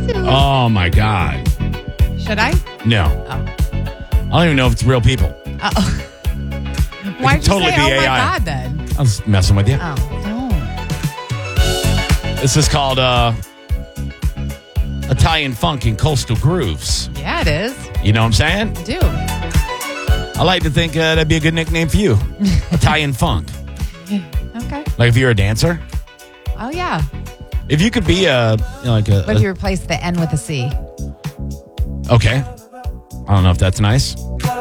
Oh, my God. Should I? No. Oh. I don't even know if it's real people. Uh-oh. Why'd you totally say, be oh, my AI. God, then? I was messing with you. Oh, no. This is called Italian Funk and Coastal Grooves. Yeah, it is. You know what I'm saying? I do. I like to think that'd be a good nickname for you. Italian Funk. Okay. Like if you're a dancer. Oh, yeah. If you could be What if you replace the N with a C? Okay. I don't know if that's nice.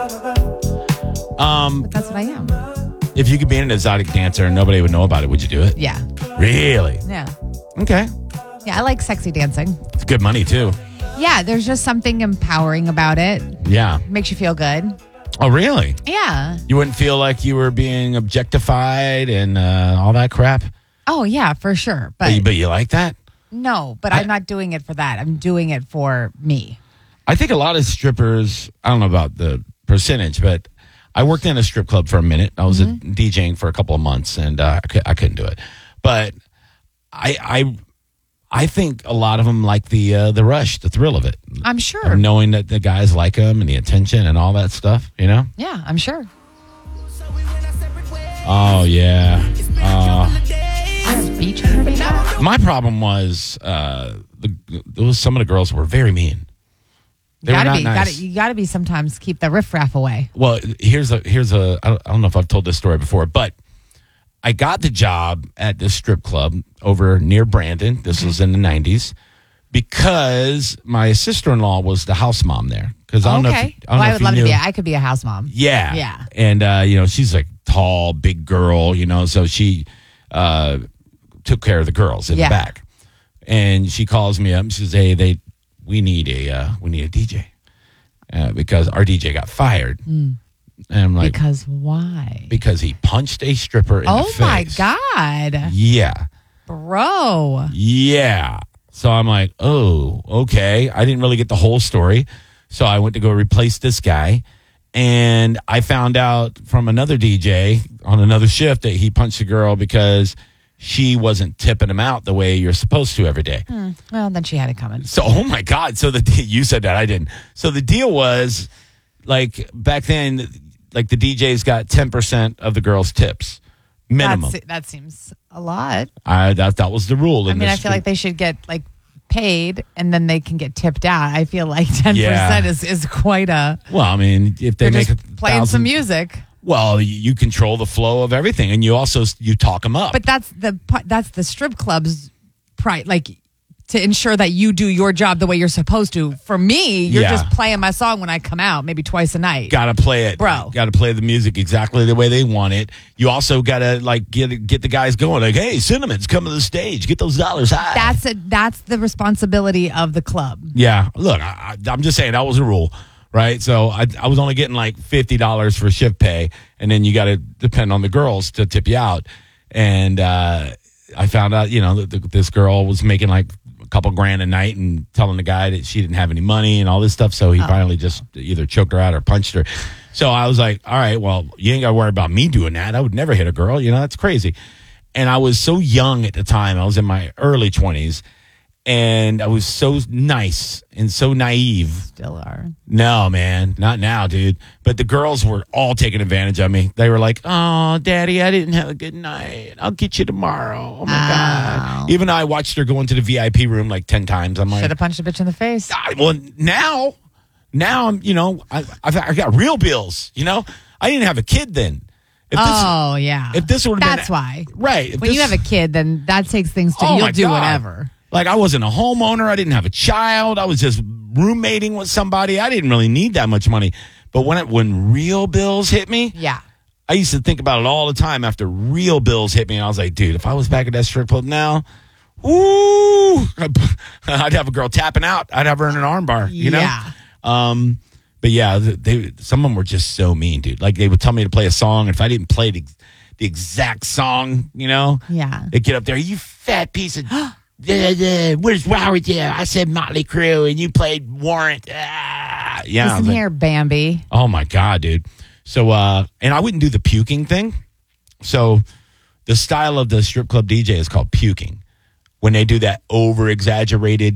But that's what I am. If you could be an exotic dancer and nobody would know about it, would you do it? Yeah. Really? Yeah. Okay. Yeah, I like sexy dancing. It's good money too. Yeah, there's just something empowering about it. Yeah. Makes you feel good. Oh, really? Yeah. You wouldn't feel like you were being objectified and all that crap? Oh, yeah, for sure. But you like that? No, but I'm not doing it for that. I'm doing it for me. I think a lot of strippers, I don't know about the percentage, but I worked in a strip club for a minute. I was DJing for a couple of months, and I couldn't do it. But I think a lot of them like the rush, the thrill of it. I'm sure. Of knowing that the guys like them and the attention and all that stuff, you know? Yeah, I'm sure. Oh, yeah. Beach energy now? My problem was some of the girls were very mean. They were not nice. You gotta be sometimes keep the riffraff away. Well, here's a I don't know if I've told this story before, but I got the job at this strip club over near Brandon. This was in the 90s because my sister-in-law was the house mom there. Because I don't know. I would love to be. I could be a house mom. Yeah, yeah. And she's like tall, big girl. So she took care of the girls in the back. And she calls me up and she says, "Hey, we need a DJ because our DJ got fired." And I'm like, because why? Because he punched a stripper in the face. Oh my God. Yeah. Bro. Yeah. So I'm like, oh, okay. I didn't really get the whole story. So I went to go replace this guy. And I found out from another DJ on another shift that he punched a girl because she wasn't tipping him out the way you're supposed to every day. Well, then she had it coming. So, oh my God. So you said that, I didn't. So the deal was, like, back then, like, the DJs got 10% of the girls' tips. Minimum. That seems a lot. That was the rule. I feel like they should get, like, paid and then they can get tipped out. I feel like 10% is quite a... Well, I mean, if they make just playing some music... Well, you control the flow of everything, and you talk them up. But that's the strip club's pride, like, to ensure that you do your job the way you're supposed to. For me, you're just playing my song when I come out, maybe twice a night. Got to play it, bro. Got to play the music exactly the way they want it. You also got to like get the guys going. Like, hey, Cinnamon's coming to the stage. Get those dollars high. That's the responsibility of the club. Yeah. Look, I'm just saying that was a rule. Right. So I was only getting like $50 for shift pay. And then you got to depend on the girls to tip you out. And I found out, this girl was making like a couple grand a night and telling the guy that she didn't have any money and all this stuff. So he finally just either choked her out or punched her. So I was like, all right, well, you ain't got to worry about me doing that. I would never hit a girl. That's crazy. And I was so young at the time. I was in my early 20s. And I was so nice and so naive. Still are. No, man. Not now, dude. But the girls were all taking advantage of me. They were like, oh, Daddy, I didn't have a good night. I'll get you tomorrow. Oh, my God. Even though I watched her go into the VIP room like 10 times. I'm like... Should have punched a bitch in the face. Well, now I'm, I got real bills, I didn't have a kid then. Yeah. If this would have been... That's why. Right. When you have a kid, then that takes things to... you'll do whatever. Like, I wasn't a homeowner. I didn't have a child. I was just roommating with somebody. I didn't really need that much money. But when real bills hit me, I used to think about it all the time after real bills hit me. And I was like, dude, if I was back at that strip club now, ooh, I'd have a girl tapping out. I'd have her in an arm bar, you know? But yeah, some of them were just so mean, dude. Like, they would tell me to play a song. And if I didn't play the exact song, they'd get up there, you fat piece of... What's wrong with you? I said Motley Crue, and you played Warrant. Listen here, Bambi. Oh, my God, dude. So, and I wouldn't do the puking thing. So, the style of the strip club DJ is called puking. When they do that over-exaggerated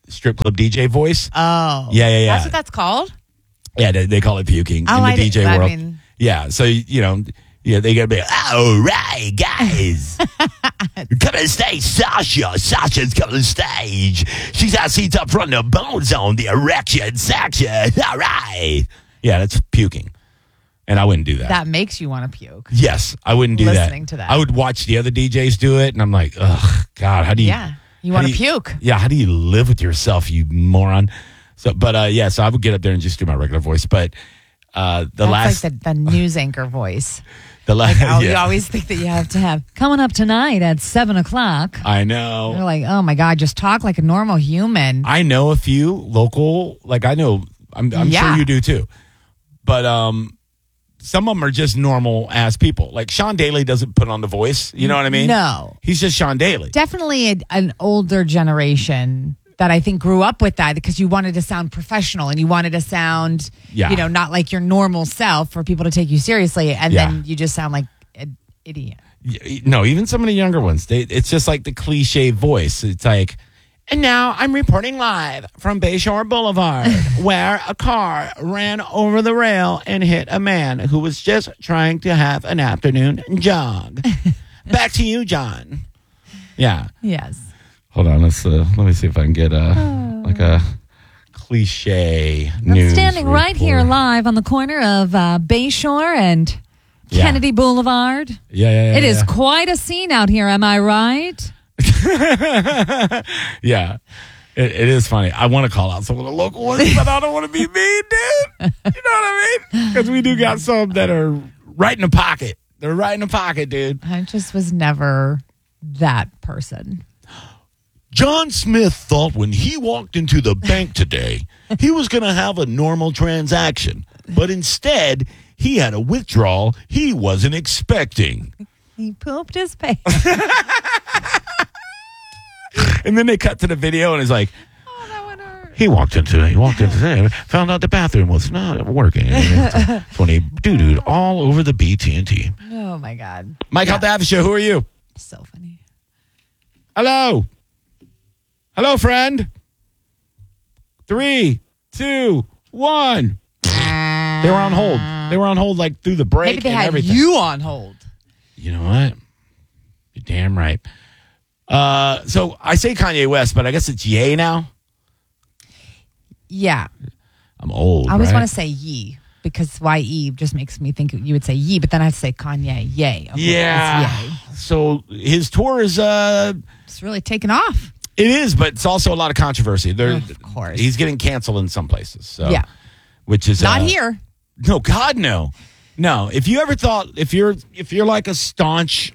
strip club DJ voice. Oh. Yeah. That's what that's called? Yeah, they call it puking in the DJ world. Yeah, so, they got to be, all right, guys. Come on stage, Sasha. Sasha's coming on stage. She's got seats up front, the bone zone, the erection section. All right. Yeah, that's puking. And I wouldn't do that. That makes you want to puke. Yes, I wouldn't do Listening to that. I would watch the other DJs do it, and I'm like, ugh, God, how do you... Yeah, you want to puke. Yeah, how do you live with yourself, you moron? So I would get up there and just do my regular voice. But That's like the news anchor voice. You always think that you have to have coming up tonight at 7:00. I know. You're like, oh my God, just talk like a normal human. I know a few local, I know, I'm sure you do too. But some of them are just normal ass people. Like Sean Daly doesn't put on the voice. You know what I mean? No. He's just Sean Daly. Definitely an older generation that I think grew up with that because you wanted to sound professional and you wanted to sound, not like your normal self for people to take you seriously. And then you just sound like an idiot. No, even some of the younger ones, it's just like the cliche voice. It's like, and now I'm reporting live from Bayshore Boulevard where a car ran over the rail and hit a man who was just trying to have an afternoon jog. Back to you, John. Yeah. Yes. Hold on, let me see if I can get a cliche news. I'm standing right here live on the corner of Bayshore and Kennedy Boulevard. Yeah. It is quite a scene out here, am I right? Yeah. It is funny. I want to call out some of the local ones, but I don't want to be mean, dude. You know what I mean? Because we do got some that are right in the pocket. They're right in the pocket, dude. I just was never that person. John Smith thought when he walked into the bank today, he was going to have a normal transaction. But instead, he had a withdrawal he wasn't expecting. He pooped his pants. And then they cut to the video and it's like, oh, that one hurt. He walked into there, found out the bathroom was not working. That's when he doo-dooed all over the BT&T. Oh, my God. Mike, out the after show. Who are you? So funny. Hello, friend. 3, 2, 1. They were on hold. They were on hold like through the break. Maybe they and had everything. you on hold. You know what? You're damn right. So I say Kanye West, but I guess it's Ye now. Yeah. I'm old. I always want to say Ye because YE just makes me think you would say Ye, but then I have to say Kanye. Ye. Okay, yeah. Ye. So his tour is it's really taken off. It is, but it's also a lot of controversy. Of course. He's getting canceled in some places. So yeah. Which is not here. No, God, no. No. If you ever thought if you're like a staunch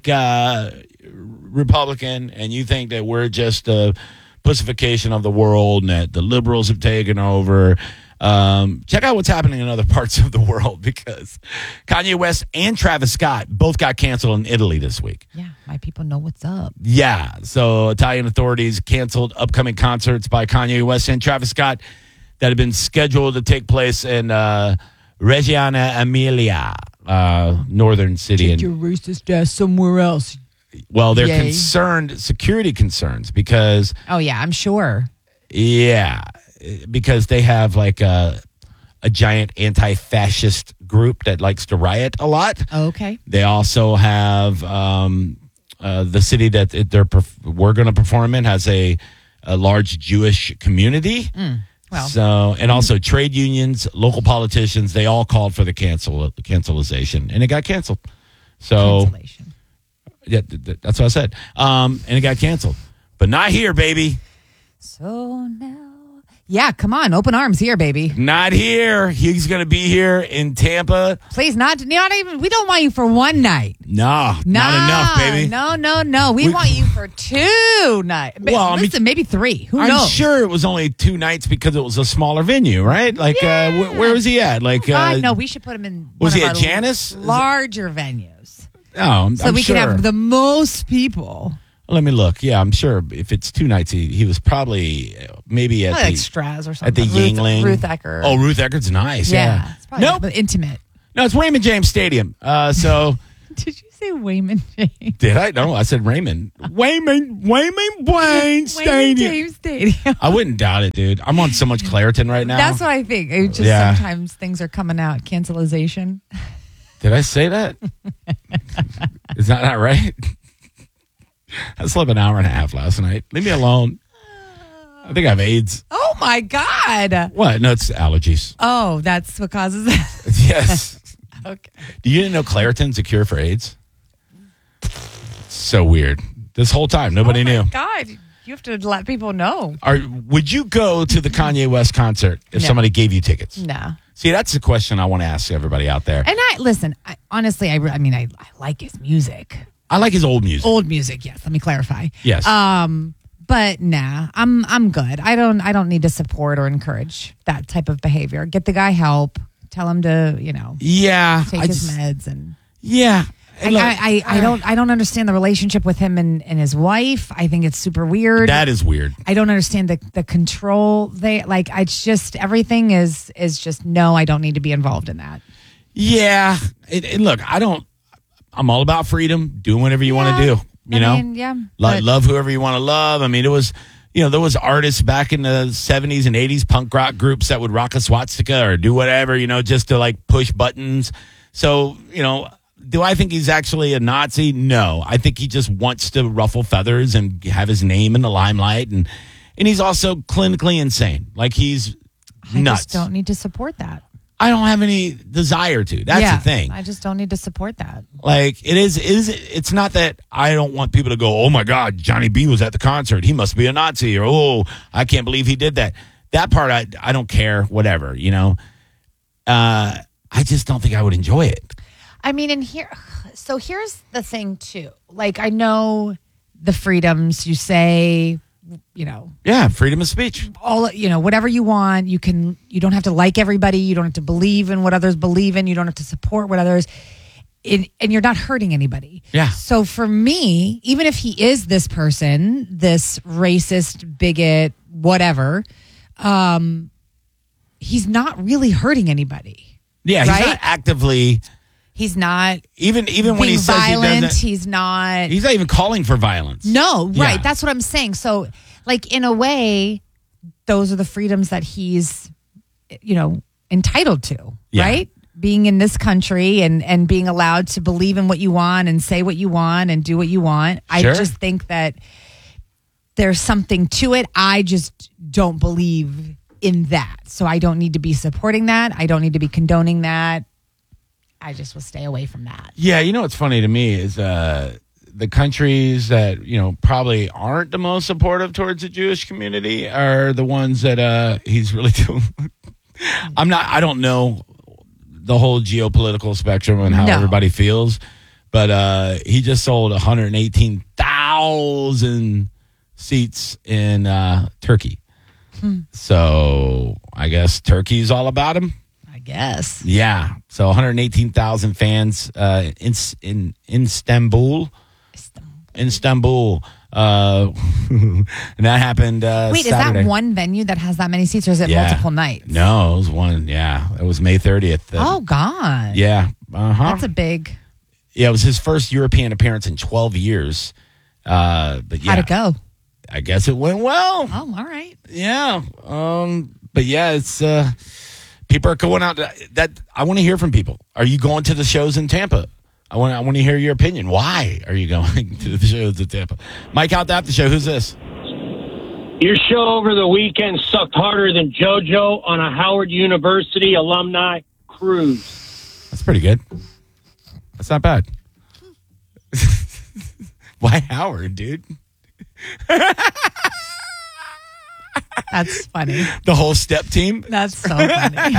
Republican and you think that we're just a pussification of the world and that the liberals have taken over, check out what's happening in other parts of the world because Kanye West and Travis Scott both got canceled in Italy this week. Yeah, my people know what's up. Yeah, so Italian authorities canceled upcoming concerts by Kanye West and Travis Scott that had been scheduled to take place in Reggio Emilia, northern city. Take your racist ass somewhere else. Well, they're concerned, security concerns, because... Oh, yeah, I'm sure. Yeah, because they have like a giant anti-fascist group that likes to riot a lot. Oh, okay. They also have the city that we're going to perform in has a large Jewish community. Well, so, and also trade unions, local politicians, they all called for the cancelization, and it got canceled. So, cancellation. Yeah, that's what I said. And it got canceled, but not here, baby. So now, yeah, come on, open arms here, baby. Not here. He's going to be here in Tampa. Please, not even. We don't want you for one night. No, not enough, baby. No. We want you for 2 nights. Well, listen, maybe 3. Who knows? I'm sure it was only 2 nights because it was a smaller venue, right? Like, where was he at? Like, no, we should put him in. Was he at Janice? Larger venues. Oh, so we can have the most people. Let me look. Yeah, I'm sure if it's 2 nights, he was probably maybe at like Straz or something. At the Yingling. Ruth Eckerd. Oh, Ruth Eckerd's nice. Yeah. It's probably intimate. No, it's Raymond James Stadium. So Did you say Wayman James? Did I? No, I said Raymond. Wayman Blaine Stadium. James Stadium. I wouldn't doubt it, dude. I'm on so much Claritin right now. That's what I think. It just sometimes things are coming out. Cancelization. Did I say that? Is that not right? I slept an hour and a half last night. Leave me alone. I think I have AIDS. Oh, my God. What? No, it's allergies. Oh, that's what causes that? Yes. Okay. Do you know Claritin's a cure for AIDS? So weird. This whole time, nobody knew. God, you have to let people know. Would you go to the Kanye West concert if somebody gave you tickets? No. See, that's the question I want to ask everybody out there. And honestly, I like his music. I like his old music. Old music, yes. Let me clarify. Yes. But nah, I'm good. I don't need to support or encourage that type of behavior. Get the guy help. Tell him to, take his meds and I don't understand the relationship with him and his wife. I think it's super weird. That is weird. I don't understand the control it's just everything is just no, I don't need to be involved in that. Yeah. Look, I'm all about freedom. Do whatever you want to do. Love whoever you want to love. I mean, it was, there was artists back in the 70s and 80s, punk rock groups that would rock a swastika or do whatever, just to like push buttons. So, do I think he's actually a Nazi? No. I think he just wants to ruffle feathers and have his name in the limelight. And he's also clinically insane. Like he's nuts. I just don't need to support that. I don't have any desire to. That's the thing. I just don't need to support that. Like it's not that I don't want people to go, oh my God, Johnny B was at the concert. He must be a Nazi, or oh, I can't believe he did that. That part I don't care, whatever, I just don't think I would enjoy it. I mean, here's the thing too. Like I know the freedoms you say, Yeah, freedom of speech. All whatever you want, you don't have to like everybody, you don't have to believe in what others believe in, you don't have to support what others and you're not hurting anybody. Yeah. So for me, even if he is this person, this racist, bigot, whatever, he's not really hurting anybody. Yeah, right? He's not actively. He's not even when he says violent. He's not even calling for violence. No, right. Yeah. That's what I'm saying. So, like in a way, those are the freedoms that he's, entitled to, right? Being in this country and being allowed to believe in what you want and say what you want and do what you want. Sure. I just think that there's something to it. I just don't believe in that. So I don't need to be supporting that. I don't need to be condoning that. I just will stay away from that. Yeah, what's funny to me is the countries that, probably aren't the most supportive towards the Jewish community are the ones that he's really doing. I don't know the whole geopolitical spectrum and how everybody feels, but he just sold 118,000 seats in Turkey. So I guess Turkey's all about him. Guess. Yeah. So 118,000 fans in Istanbul. Istanbul. And that happened Wait, Saturday. Is that one venue that has that many seats, or is it multiple nights? No, it was one. Yeah. It was May 30th. Oh, God. Yeah. Uh-huh. That's a big... Yeah, it was his first European appearance in 12 years. But yeah. How'd it go? I guess it went well. Oh, all right. Yeah. But yeah, it's... people are going out. I want to hear from people. Are you going to the shows in Tampa? I want to hear your opinion. Why are you going to the shows in Tampa? Mike out the after show. Who's this? Your show over the weekend sucked harder than JoJo on a Howard University alumni cruise. That's pretty good. That's not bad. Why Howard, dude? That's funny. The whole step team? That's so funny.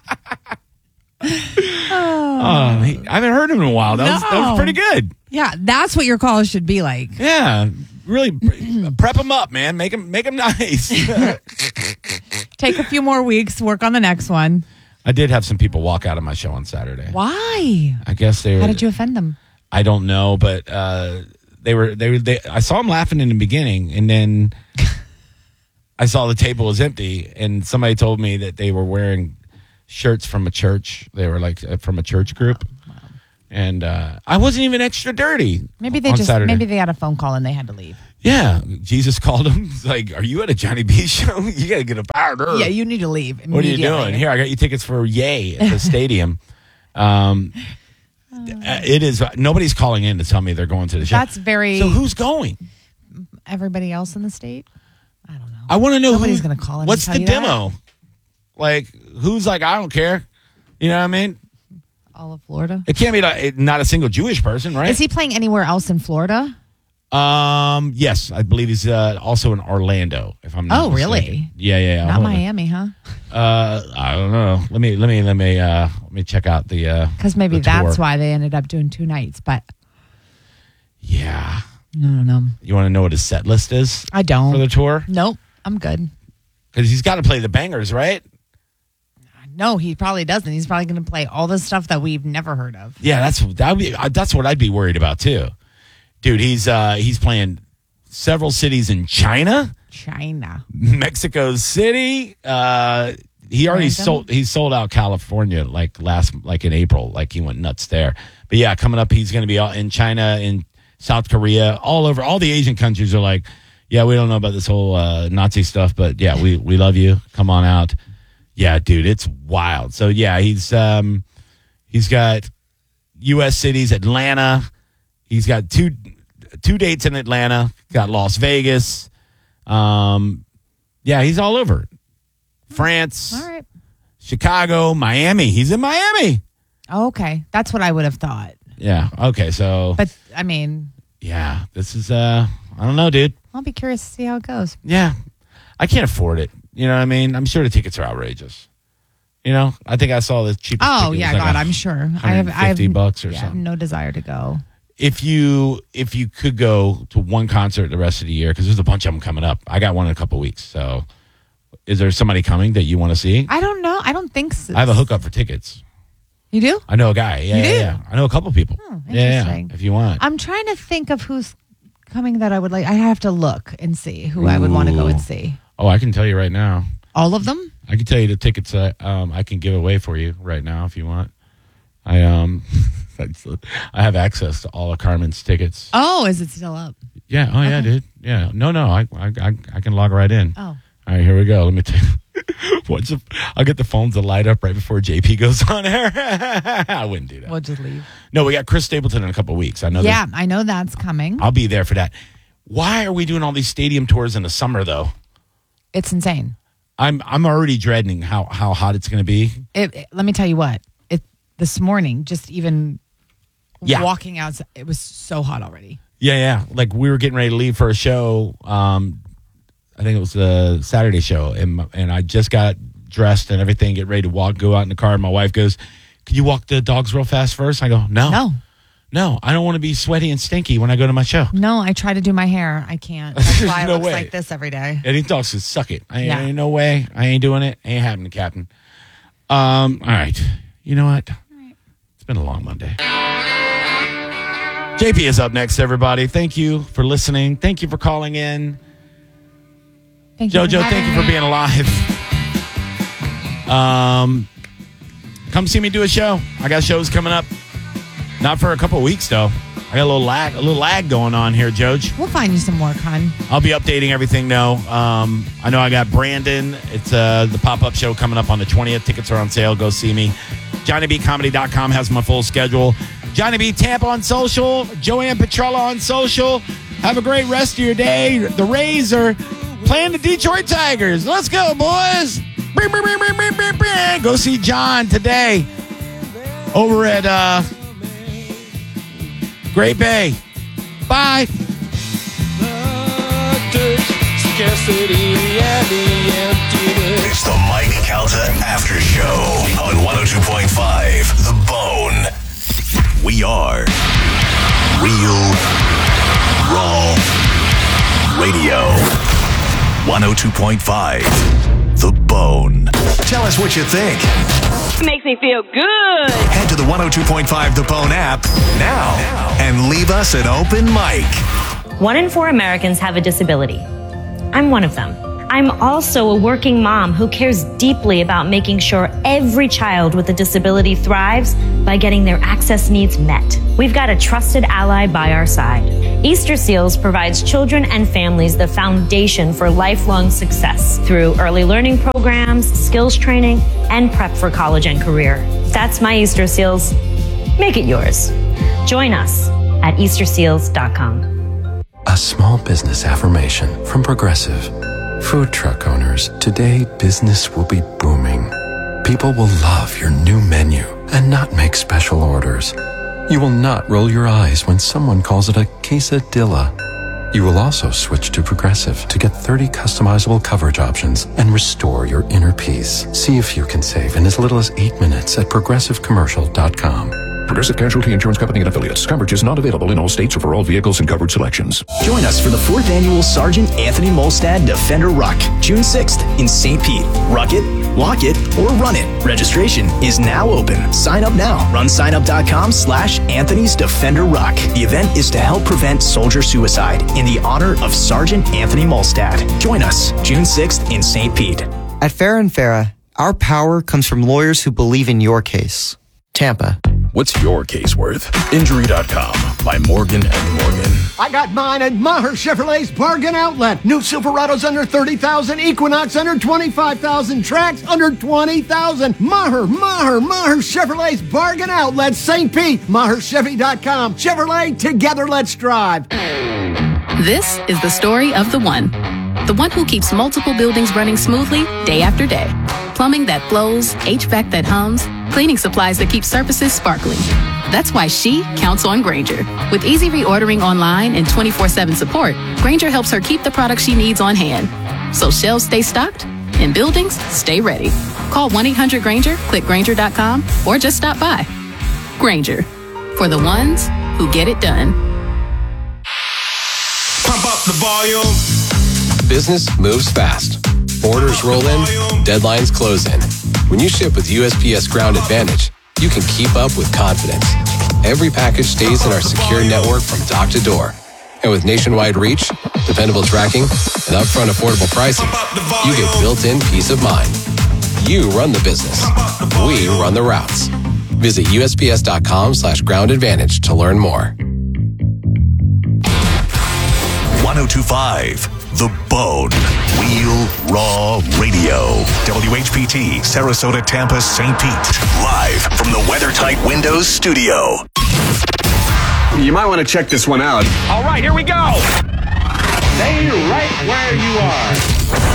I haven't heard him in a while. That was pretty good. Yeah, that's what your calls should be like. Yeah, really prep them up, man. Make them nice. Take a few more weeks, work on the next one. I did have some people walk out of my show on Saturday. Why? I guess they were... How did you offend them? I don't know, but they I saw them laughing in the beginning, and then I saw the table was empty, and somebody told me that they were wearing shirts from a church. They were like from a church group. Wow. And I wasn't even extra dirty. Maybe they had a phone call and they had to leave. Yeah, Jesus called him. He's like, "Are you at a Johnny B show? You got to get up out of here. Yeah, you need to leave. What are you doing? Here, I got you tickets for Yay at the stadium." It is. Nobody's calling in to tell me they're going to the show. That's very. So who's going? Everybody else in the state. I don't know. I want to know nobody's going to call in. What's the demo? That? Like, who's like, I don't care. You know what I mean? All of Florida. It can't be not a single Jewish person, right? Is he playing anywhere else in Florida? Yes, I believe he's also in Orlando. If I'm not mistaken. Really? Yeah. Not Miami, huh? I don't know. Let me check out the because maybe that's why they ended up doing 2 nights. But yeah, I don't know. You want to know what his set list is? I don't for the tour. Nope, I'm good. Because he's got to play the bangers, right? No, he probably doesn't. He's probably going to play all the stuff that we've never heard of. Yeah, that's what I'd be worried about too. Dude, he's playing several cities in China, Mexico City. He already sold out California like in April, like he went nuts there. But yeah, coming up, he's going to be in China, in South Korea, all over. All the Asian countries are like, yeah, we don't know about this whole Nazi stuff, but yeah, we love you. Come on out. Yeah, dude, it's wild. So yeah, he's got U.S. cities, Atlanta. He's got two dates in Atlanta. Got Las Vegas. Yeah, he's all over. France. All right. Chicago, Miami. He's in Miami. Oh, okay. That's what I would have thought. Yeah. Okay. So. But I mean. Yeah. This is. I don't know, dude. I'll be curious to see how it goes. Yeah. I can't afford it. You know what I mean? I'm sure the tickets are outrageous. You know, I think I saw the cheapest. Oh yeah, God, I'm sure. I have $50 or something. No desire to go. If you could go to one concert the rest of the year, because there's a bunch of them coming up. I got one in a couple of weeks. So, is there somebody coming that you want to see? I don't know. I don't think so. I have a hookup for tickets. You do? I know a guy. Yeah, you do? Yeah. I know a couple of people. Oh, interesting. Yeah, if you want. I'm trying to think of who's coming that I would like. I have to look and see who I would want to go and see. Oh, I can tell you right now. All of them? I can tell you the tickets I can give away for you right now if you want. I have access to all of Carmen's tickets. Oh, is it still up? Yeah. Oh, yeah, dude. Yeah. No. I can log right in. Oh. All right, here we go. Let me tell you. I'll get the phones to light up right before JP goes on air. I wouldn't do that. We'll just leave. No, we got Chris Stapleton in a couple of weeks. I know. Yeah, I know that's coming. I'll be there for that. Why are we doing all these stadium tours in the summer, though? It's insane. I'm already dreading how hot it's going to be. Let me tell you what. This morning, just even walking out, it was so hot already. Yeah. Like we were getting ready to leave for a show. I think it was the Saturday show, and I just got dressed and everything, get ready to go out in the car. And my wife goes, "Can you walk the dogs real fast first?" I go, No, I don't want to be sweaty and stinky when I go to my show. No, I try to do my hair. I can't. That's why it looks like this every day. Yeah, these dogs can suck it. Ain't no way. I ain't doing it. Ain't happening, Captain. All right. You know what? It's been a long Monday. JP is up next, everybody. Thank you for listening. Thank you for calling in. Thank you, JoJo, thank you for being alive. Come see me do a show. I got shows coming up. Not for a couple of weeks, though. I got a little lag going on here, Joj. We'll find you some work, hon. I'll be updating everything, though. I know I got Brandon. It's the pop-up show coming up on the 20th. Tickets are on sale. Go see me. JohnnyBComedy.com has my full schedule. Johnny B. Tampa on social. Joanne Petrella on social. Have a great rest of your day. The Rays are playing the Detroit Tigers. Let's go, boys. Go see John today over at Great Bay. Bye. It's the Mike Calta After Show on 102.5 The Bone. We are Real Raw Radio. 102.5 The Bone. Tell us what you think. Makes me feel good. Head to the 102.5 The Bone app now and leave us an open mic. 1 in 4 Americans have a disability. I'm one of them. I'm also a working mom who cares deeply about making sure every child with a disability thrives by getting their access needs met. We've got a trusted ally by our side. Easter Seals provides children and families the foundation for lifelong success through early learning programs, skills training, and prep for college and career. That's my Easter Seals. Make it yours. Join us at easterseals.com. A small business affirmation from Progressive. Food truck owners, today business will be booming. People will love your new menu and not make special orders. You will not roll your eyes when someone calls it a quesadilla. You will also switch to Progressive to get 30 customizable coverage options and restore your inner peace. See if you can save in as little as 8 minutes at progressivecommercial.com. Progressive Casualty Insurance Company and Affiliates. Coverage is not available in all states or for all vehicles and coverage selections. Join us for the 4th Annual Sergeant Anthony Molstad Defender Ruck, June 6th in St. Pete. Ruck it, walk it, or run it. Registration is now open. Sign up now. RunSignup.com/Anthony's Defender Ruck. The event is to help prevent soldier suicide in the honor of Sergeant Anthony Molstad. Join us June 6th in St. Pete. At Farrah & Farrah, our power comes from lawyers who believe in your case. Tampa. What's your case worth? Injury.com by Morgan & Morgan. I got mine at Maher Chevrolet's Bargain Outlet. New Silverados under $30,000, Equinox under $25,000, Trax under $20,000. Maher Chevrolet's Bargain Outlet, St. Pete. MaherChevy.com. Chevrolet, together let's drive. This is the story of the one who keeps multiple buildings running smoothly day after day. Plumbing that flows, HVAC that hums, cleaning supplies that keep surfaces sparkling. That's why she counts on Grainger. With easy reordering online and 24/7 support, Grainger helps her keep the products she needs on hand. So shelves stay stocked and buildings stay ready. Call 1-800-GRAINGER, click Grainger.com, or just stop by. Grainger, for the ones who get it done. Pump up the volume. Business moves fast. Orders roll in, deadlines close in. When you ship with USPS Ground Advantage, you can keep up with confidence. Every package stays in our secure network from dock to door. And with nationwide reach, dependable tracking, and upfront affordable pricing, you get built-in peace of mind. You run the business. We run the routes. Visit USPS.com/Ground Advantage to learn more. 1025 The Bone. Real Raw Radio. WHPT, Sarasota, Tampa, St. Pete. Live from the WeatherTight Windows studio. You might want to check this one out. All right, here we go. Stay right where you are.